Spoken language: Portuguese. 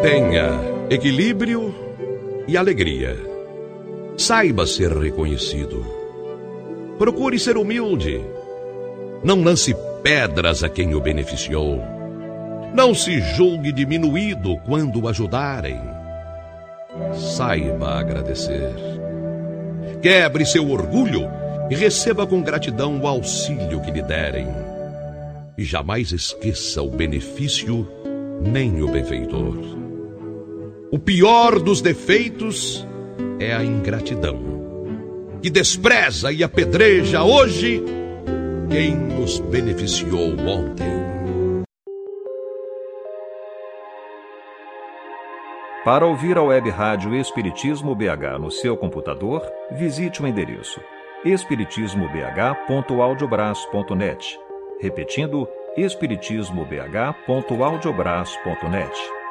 Tenha equilíbrio e alegria. Saiba ser reconhecido. Procure ser humilde. Não lance pedras a quem o beneficiou. Não se julgue diminuído quando o ajudarem. Saiba agradecer. Quebre seu orgulho e receba com gratidão o auxílio que lhe derem. E jamais esqueça o benefício nem o benfeitor. O pior dos defeitos é a ingratidão, que despreza e apedreja hoje quem nos beneficiou ontem. Para ouvir a web rádio Espiritismo BH no seu computador, visite o endereço espiritismobh.audiobraço.net. Repetindo, espiritismobh.audiobraço.net.